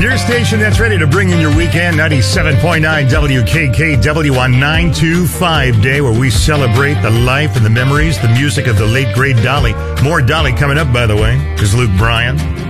Your station that's ready to bring in your weekend, 97.9 WKKW on 925 Day, where we celebrate the life and the memories, the music of the late, great Dolly. More Dolly coming up, by the way, is Luke Bryan.